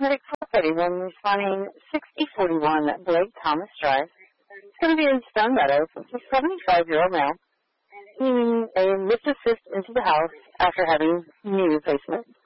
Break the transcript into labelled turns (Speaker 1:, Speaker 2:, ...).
Speaker 1: Medic 431 responding 6041 Blake Thomas Drive. It's going to be in Stone Meadows. It's a 75-year-old male needing a lift assist into the house after having knee replacement.